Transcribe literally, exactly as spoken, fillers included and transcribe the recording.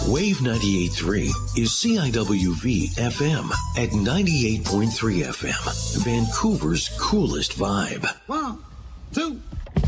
Wave ninety-eight point three is C I W V F M at ninety-eight point three F M, Vancouver's coolest vibe. One, two.